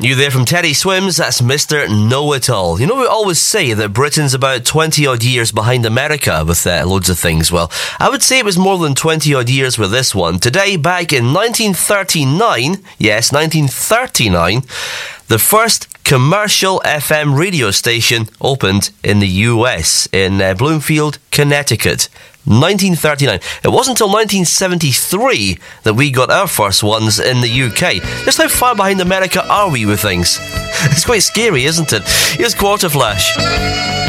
You there from Teddy Swims, that's Mr. Know-It-All. You know, we always say that Britain's about 20-odd years behind America with loads of things. Well, I would say it was more than 20-odd years with this one. Today, back in 1939, yes, 1939, the first commercial FM radio station opened in the US, in Bloomfield, Connecticut. 1939. It wasn't until 1973 that we got our first ones in the UK. Just how far behind America are we with things? It's quite scary, isn't it? Here's Quarter Flash.